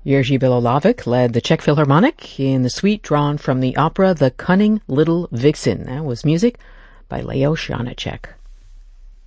Jerzy Bilolavich led the Czech Philharmonic in the suite drawn from the opera The Cunning Little Vixen. That was music by Leo Janáček.